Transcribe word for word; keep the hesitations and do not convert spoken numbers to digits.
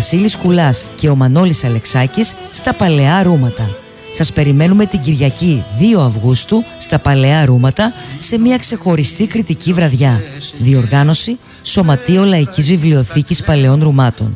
Βασίλης Κουλάς και ο Μανώλης Αλεξάκης στα Παλαιά Ρούματα. Σας περιμένουμε την Κυριακή δύο Αυγούστου στα Παλαιά Ρούματα σε μια ξεχωριστή κριτική βραδιά. Διοργάνωση Σωματείο Λαϊκής Βιβλιοθήκης Παλαιών Ρουμάτων.